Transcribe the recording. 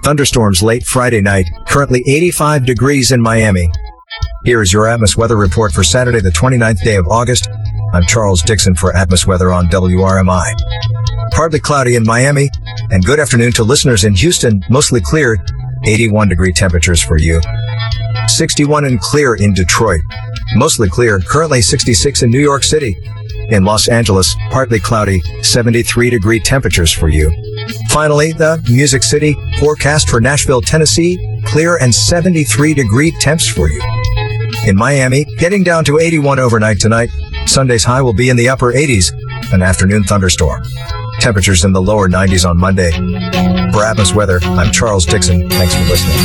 Thunderstorms late Friday night, currently 85 degrees in Miami. Here is your Atmos weather report for Saturday, the 29th day of August. I'm Charles Dixon for Atmos Weather on WRMI. Partly cloudy in Miami, and good afternoon to listeners in Houston, mostly clear, 81 degree temperatures for you. 61 and clear in Detroit, mostly clear, currently 66 in New York City. In Los Angeles, partly cloudy, 73 degree temperatures for you. Finally, the Music City forecast for Nashville, Tennessee, clear and 73 degree temps for you. In Miami, getting down to 81 overnight tonight. Sunday's high will be in the upper 80s, an afternoon thunderstorm. Temperatures in the lower 90s on Monday. For Atmos Weather, I'm Charles Dixon. Thanks for listening.